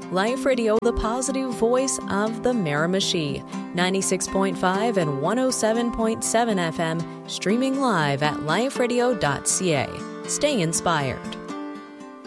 Life Radio, the positive voice of the Miramichi, 96.5 and 107.7 FM, streaming live at liferadio.ca. Stay inspired.